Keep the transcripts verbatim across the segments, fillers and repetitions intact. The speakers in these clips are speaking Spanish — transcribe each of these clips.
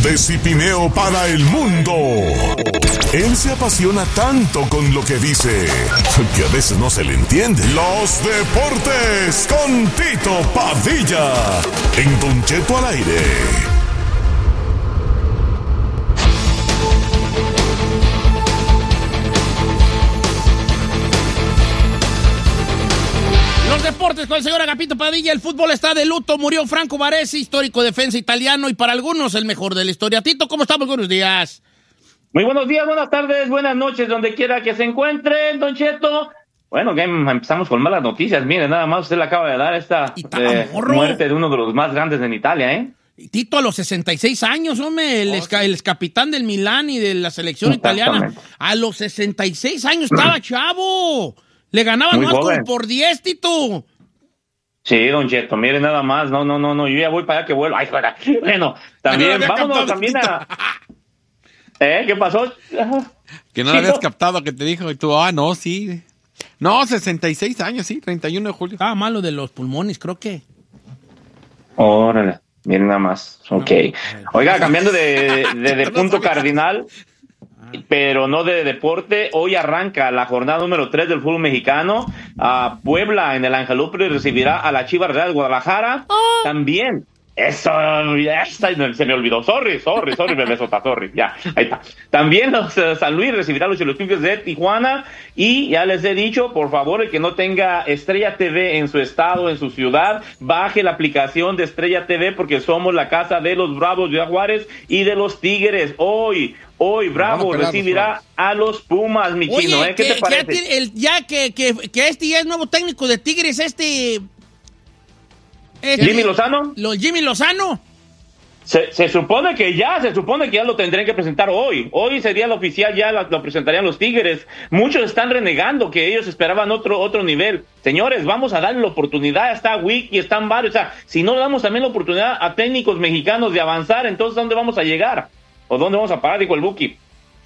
de Cipineo para el mundo. Él se apasiona tanto con lo que dice que a veces no se le entiende. Los deportes con Tito Padilla en Don Cheto al aire. Los deportes con el señor Agapito Padilla. El fútbol está de luto. Murió Franco Baresi, histórico defensa italiano y para algunos el mejor de la historia. Tito, ¿cómo estamos? Buenos días. Muy buenos días, buenas tardes, buenas noches, donde quiera que se encuentren, Don Cheto. Bueno, que empezamos con malas noticias. Mire, nada más usted le acaba de dar esta eh, muerte de uno de los más grandes en Italia, ¿eh? Tito a los sesenta y seis años, hombre, el, ex, el ex capitán del Milán y de la selección italiana. A los sesenta y seis años estaba chavo. Le ganaban más como por diez, Tito. Sí, Don Cheto, mire nada más. No, no, no, no, yo ya voy para allá que vuelvo. Ay, fuera. Bueno, también, no vámonos captado, también Tito. a... ¿Eh? ¿Qué pasó? Que no lo habías captado, que te dijo, y tú, ah, no, sí. No, sesenta y seis años, sí, treinta y uno de julio. Estaba malo de los pulmones, creo que. Órale, miren nada más. Ok. Oiga, cambiando de, de, de punto cardinal, pero no de deporte, hoy arranca la jornada número tres del fútbol mexicano. A Puebla en el Angelópolis recibirá a la Chivas Real de Guadalajara. Oh. También. Eso, esta, se me olvidó. Sorry, sorry, sorry, bebé sota, sorry. Ya, ahí está. También los, uh, San Luis recibirá a los Olímpicos de Tijuana. Y ya les he dicho, por favor, el que no tenga Estrella T V en su estado, en su ciudad, baje la aplicación de Estrella T V porque somos la casa de los Bravos de Juárez y de los Tigres. Hoy, hoy Bravo recibirá a los Pumas, mi Oye, chino. ¿eh? ¿Qué que, te parece? Que el, ya que, que, que este ya es nuevo técnico de Tigres, este... Este, ¿Jimmy Lozano? Los Jimmy Lozano. Se, se supone que ya, se supone que ya lo tendrían que presentar hoy. Hoy sería el oficial, ya lo, lo presentarían los Tigres. Muchos están renegando que ellos esperaban otro otro nivel. Señores, vamos a darle la oportunidad. Está Wiki, están varios. O sea, si no le damos también la oportunidad a técnicos mexicanos de avanzar, entonces ¿a dónde vamos a llegar? ¿O dónde vamos a parar? Dijo el Buki.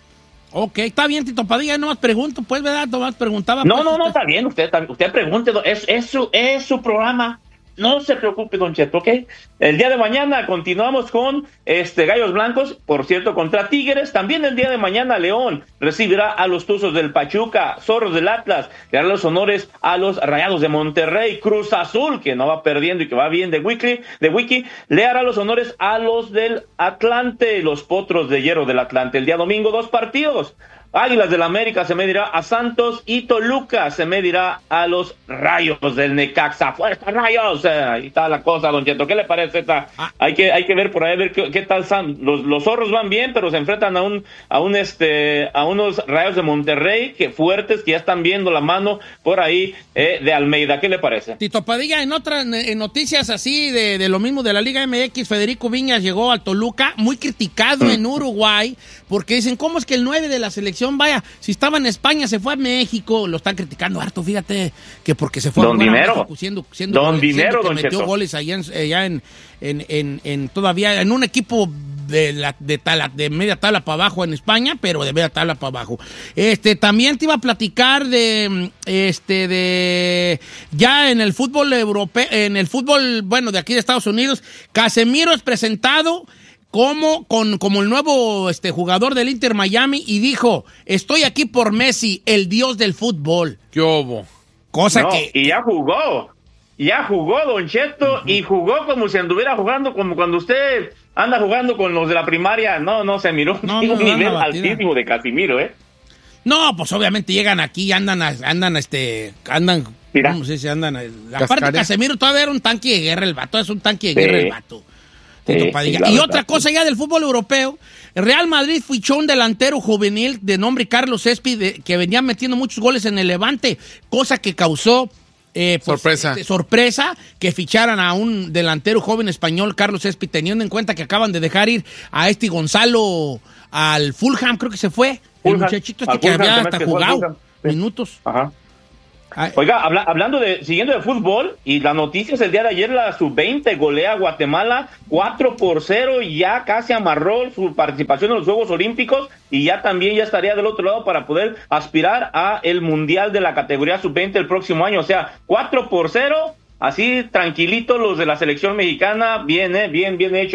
Ok, está bien, Tito Padilla, no más pregunto, pues, ¿verdad? No más preguntaba. No, pues, no, no, usted... está bien. Usted, usted pregunte. Es, es, su, es su programa. No se preocupe, Don Cheto, ¿ok? El día de mañana continuamos con este Gallos Blancos, por cierto, contra Tigres. También el día de mañana León recibirá a los Tuzos del Pachuca, Zorros del Atlas, le hará los honores a los Rayados de Monterrey, Cruz Azul, que no va perdiendo y que va bien de Wiki, de Wiki, le hará los honores a los del Atlante, los Potros de Hierro del Atlante. El día domingo, dos partidos. Águilas del América se medirá a Santos y Toluca se medirá a los Rayos del Necaxa. ¡Fuerza, Rayos! Eh, ahí está la cosa, Don Cheto. ¿Qué le parece esta? Ah. Hay que hay que ver por ahí, ver qué, qué tal están. Los, los zorros van bien, pero se enfrentan a un a un este a unos Rayos de Monterrey que fuertes, que ya están viendo la mano por ahí eh, de Almeida. ¿Qué le parece? Tito Padilla, en otras en noticias así de, de lo mismo de la Liga M X, Federico Viñas llegó al Toluca, muy criticado mm. en Uruguay, porque dicen, ¿cómo es que el nueve de la selección, vaya, si estaba en España, se fue a México? Lo están criticando harto, fíjate, que porque se fue Don a Dinero. México, siendo, siendo, Don siendo Dinero, que Don metió Cheto. goles allá, en, allá en, en, en, en todavía, en un equipo de la de, tala, de media tabla para abajo en España, pero de media tabla para abajo. Este, también te iba a platicar de, este, de, ya en el fútbol europeo, en el fútbol, bueno, de aquí de Estados Unidos, Casemiro es presentado como, con, como el nuevo este, jugador del Inter Miami y dijo, estoy aquí por Messi, el dios del fútbol. ¿Qué hubo? Cosa no, que... Y ya jugó, ya jugó Don Cheto, uh-huh. y jugó como si anduviera jugando, como cuando usted anda jugando con los de la primaria. No, no, se miró no, un no, nivel no, altísimo de Casimiro, ¿eh? No, pues obviamente llegan aquí y andan, andan, este, andan... Mira. ¿Cómo se dice? Andan... Aparte de Casemiro todavía era un tanque de guerra el vato, es un tanque de sí. guerra el vato. Sí, sí, y verdad, otra cosa ya del fútbol europeo, el Real Madrid fichó un delantero juvenil de nombre Carlos Espi, de, que venía metiendo muchos goles en el Levante, cosa que causó eh, pues, sorpresa. Este, sorpresa que ficharan a un delantero joven español, Carlos Espi, teniendo en cuenta que acaban de dejar ir a este Gonzalo al Fulham, creo que se fue, Fulham, el muchachito este que Fulham, había hasta jugado minutos. Ajá. Oiga, habla, hablando de, siguiendo de fútbol, y las noticias el día de ayer, la sub veinte golea a Guatemala cuatro por cero y ya casi amarró su participación en los Juegos Olímpicos y ya también ya estaría del otro lado para poder aspirar a el Mundial de la categoría sub veinte el próximo año. O sea, cuatro por cero, así tranquilito los de la selección mexicana, bien, eh, bien, bien hecho.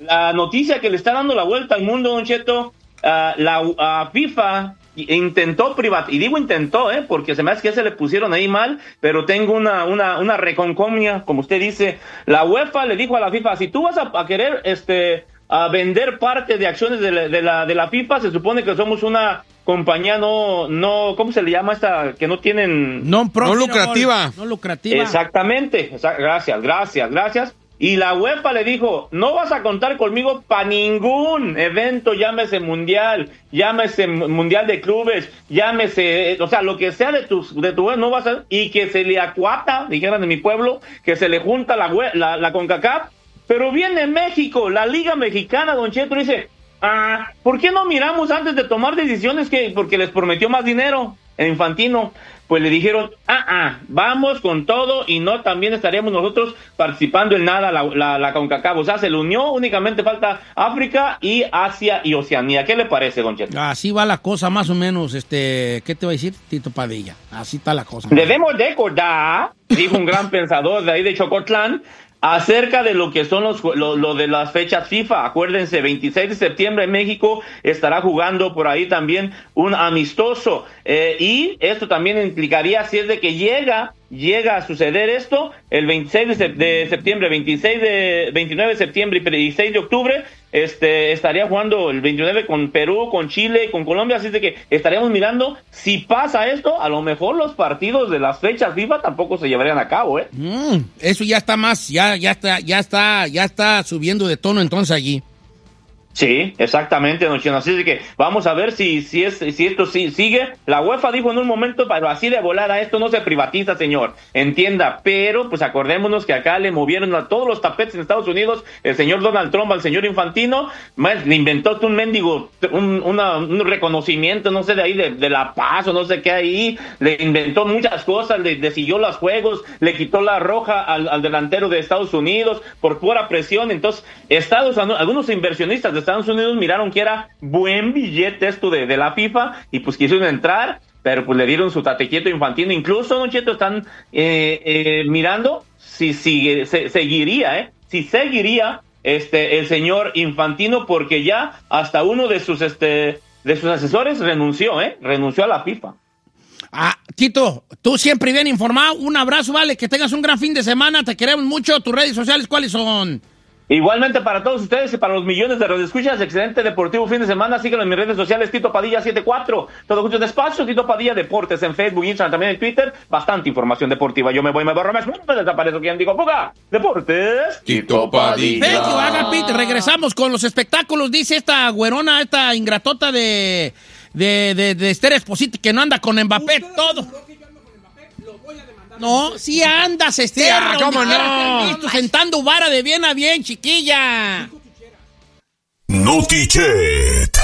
la noticia que le está dando la vuelta al mundo, Don Cheto, uh, la uh, FIFA intentó privatizar, y digo intentó, eh, porque se me hace que se le pusieron ahí mal, pero tengo una, una, una reconcomia, como usted dice. La UEFA le dijo a la FIFA, si tú vas a, a querer este, a vender parte de acciones de la, de, la, de la FIFA, se supone que somos una compañía no, no, ¿cómo se le llama esta? Que no tienen... No, no lucrativa. No lucrativa. Exactamente, gracias, gracias, gracias. Y la UEFA le dijo, no vas a contar conmigo para ningún evento, llámese mundial, llámese mundial de clubes, llámese, o sea, lo que sea de tu, de tu no vas a, y que se le acuata, dijeran en mi pueblo, que se le junta la, la, la CONCACAF, pero viene México, la Liga Mexicana, Don Cheto, dice, ah, ¿por qué no miramos antes de tomar decisiones que, porque les prometió más dinero en Infantino? Pues le dijeron, ah, ah, vamos con todo y no también estaríamos nosotros participando en nada la, la, la CONCACAF. O sea, se le unió, únicamente falta África y Asia y Oceanía. ¿Qué le parece, Don Cheto? Así va la cosa más o menos, este, ¿qué te va a decir, Tito Padilla? Así está la cosa. Debemos recordar, dijo un gran pensador de ahí de Chocotlán, acerca de lo que son los lo, lo de las fechas FIFA. Acuérdense, veintiséis de septiembre en México estará jugando por ahí también un amistoso, eh, y esto también implicaría, si es de que llega llega a suceder esto, el veintiséis de septiembre, veintiséis de, veintinueve de septiembre y veintiséis de octubre, este, estaría jugando el veintinueve con Perú, con Chile, con Colombia, así de que estaríamos mirando, si pasa esto, a lo mejor los partidos de las fechas FIFA tampoco se llevarían a cabo, ¿eh? Mm, eso ya está más, ya, ya está, ya está, ya está subiendo de tono entonces allí. Sí, exactamente, don Chino. Así que vamos a ver si, si, es, si esto sí, sigue. La UEFA dijo en un momento, pero así de volada, esto no se privatiza, señor. Entienda, pero pues acordémonos que acá le movieron a todos los tapetes en Estados Unidos, el señor Donald Trump al señor Infantino, más, le inventó un mendigo, un, una, un reconocimiento, no sé, de ahí, de, de la paz o no sé qué ahí, le inventó muchas cosas, le decidió los juegos, le quitó la roja al, al delantero de Estados Unidos por pura presión. Entonces, Estados algunos inversionistas de Estados Unidos miraron que era buen billete esto de, de la FIFA y pues quisieron entrar, pero pues le dieron su tatequieto Infantino. Incluso, Don Cheto, están eh, eh, mirando si sigue, se, seguiría, eh, si seguiría este el señor Infantino, porque ya hasta uno de sus este de sus asesores renunció, eh, renunció a la FIFA. Ah, Tito, tú siempre bien informado. Un abrazo, vale, que tengas un gran fin de semana. Te queremos mucho. Tus redes sociales, ¿cuáles son? Igualmente para todos ustedes y para los millones de radioescuchas, excelente deportivo fin de semana. Síganlo en mis redes sociales, Tito Padilla setenta y cuatro. Todo junto en espacio, Tito Padilla Deportes en Facebook, Instagram, también en Twitter. Bastante información deportiva. Yo me voy, me borro, me desaparezco. ¿Quién digo? ¡Fuga! Deportes. Tito Padilla. Thank you, Agapit. Regresamos con los espectáculos. Dice esta güerona, esta ingratota de, de, de, de Esther Esposito, que no anda con Mbappé. Todo. No, sí andas, Esther. Sí, ah, ¿cómo no? Visto, sentando vara de bien a bien, chiquilla. Notichet.